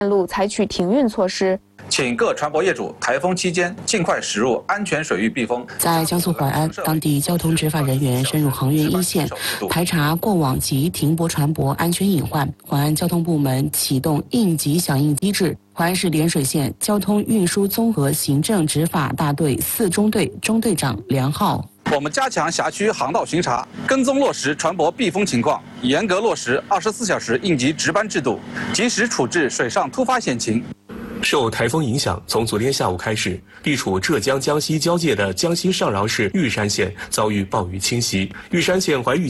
路采取停运措施。 请各船舶业主台风期间尽快驶入安全水域避风。 在江苏淮安，当地交通执法人员深入航运一线，排查过往及停泊船舶安全隐患。淮安交通部门启动应急响应机制。淮安市涟水县交通运输综合行政执法大队4中队中队长梁浩。 我们加强辖区航道巡查，跟踪落实船舶避风情况，严格落实24小时应急值班制度，及时处置水上突发险情。 受台风影响，从昨天下午开始，地处浙江、江西交界的江西上饶市玉山县遭遇暴雨侵袭。玉山县怀玉